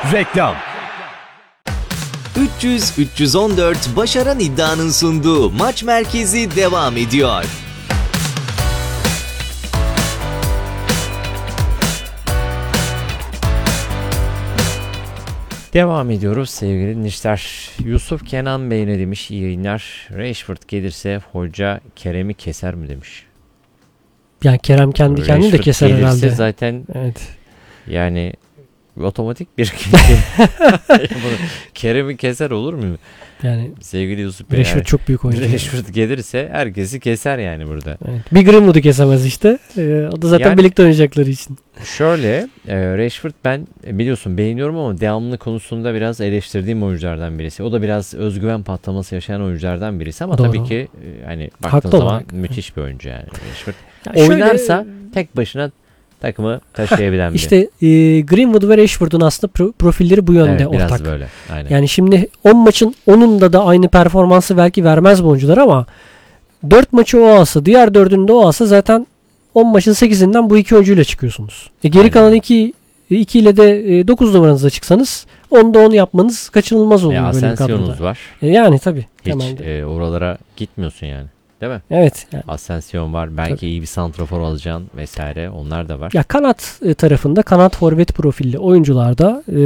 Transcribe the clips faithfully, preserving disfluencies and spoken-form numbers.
Reklam. üç yüz üç yüz on dört Başaran İddia'nın sunduğu Maç Merkezi devam ediyor. Devam ediyoruz sevgili dinleyiciler. Yusuf Kenan Bey ne demiş? İyi yayınlar. Rashford gelirse hoca Kerem'i keser mi demiş. Yani Kerem kendi kendini de Rashford keser gelirse herhalde. zaten Evet. yani otomatik bir Kerem'i keser olur mu? Yani Sevgili Yusuf Bey. Rashford Yani, çok büyük oyuncu. Rashford gelirse herkesi keser yani burada. Evet. Bir Greenwood'u kesemez işte. Ee, o da zaten Yani- birlikte oynayacakları için. Şöyle e, Rashford ben e, biliyorsun beğeniyorum ama devamlı konusunda biraz eleştirdiğim oyunculardan birisi. O da biraz özgüven patlaması yaşayan oyunculardan birisi ama Doğru. tabii ki e, hani baktığın Haklı zaman olarak. müthiş bir oyuncu yani Rashford. Yani şöyle, Oynarsa tek başına takımı taşıyabilen biri. işte e, Greenwood ve Rashford'un aslında pro- profilleri bu yönde evet, biraz ortak. böyle. Aynen. Yani şimdi on maçın onunda da aynı performansı belki vermez bu oyuncular ama dört maçı o alsa, diğer dördünde o alsa zaten on maçın sekizinden bu iki oyuncuyla çıkıyorsunuz. E geri Aynen. kalan iki ile de dokuz numaranızda çıksanız onda on yapmanız kaçınılmaz oluyor E, böyle bir Asensio'nuz kadroda. var. E, yani tabii. Hiç temelde. e, oralara gitmiyorsun yani. Değil mi? Evet. Yani. Asensio var. Belki Tabii. iyi bir santrafor alacaksın vesaire. Onlar da var. Ya kanat e, tarafında kanat forvet profilli oyuncularda e,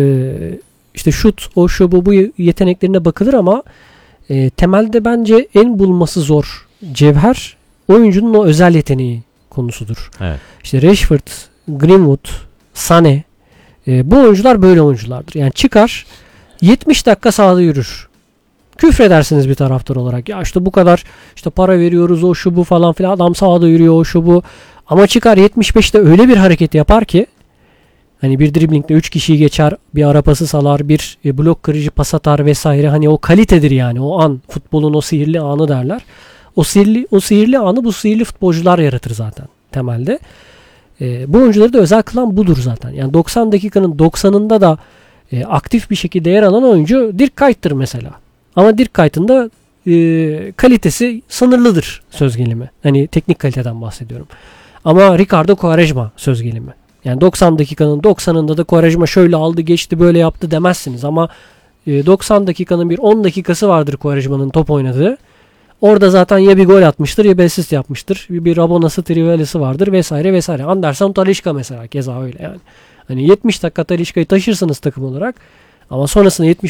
işte şut, o şu bu bu yeteneklerine bakılır ama e, temelde bence en bulması zor cevher oyuncunun o özel yeteneği konusudur. Evet. İşte Rashford, Greenwood, Sané e, bu oyuncular böyle oyunculardır. Yani çıkar yetmiş dakika sahada yürür. Küfredersiniz bir taraftar olarak. Ya işte bu kadar işte para veriyoruz o şu bu falan filan. Adam sahada yürüyor o şu bu. Ama çıkar yetmiş beşte öyle bir hareket yapar ki hani bir driblingle üç kişiyi geçer, bir ara pası salar, bir e, blok kırıcı pas atar vesaire. Hani o kalitedir yani. O an futbolun o sihirli anı derler. O sihirli o sihirli anı bu sihirli futbolcular yaratır zaten temelde. E, bu oyuncuları da özel kılan budur zaten. Yani doksan dakikanın doksanında da e, aktif bir şekilde yer alan oyuncu Dirk Kuyt'tır mesela. Ama Dirk Kuyt'ın da e, kalitesi sınırlıdır söz gelimi. Hani teknik kaliteden bahsediyorum. Ama Ricardo Quaresma söz gelimi. Yani doksan dakikanın doksanında da Quaresma şöyle aldı geçti böyle yaptı demezsiniz. Ama e, doksan dakikanın bir on dakikası vardır Quaresma'nın top oynadığı. Orada zaten ya bir gol atmıştır ya bir asist yapmıştır. Bir, bir Rabonası, Trivela'sı vardır vesaire vesaire. Anderson Talisca mesela keza öyle yani. Hani yetmiş dakika Talisca'yı taşırsınız takım olarak. Ama sonrasında yetmiş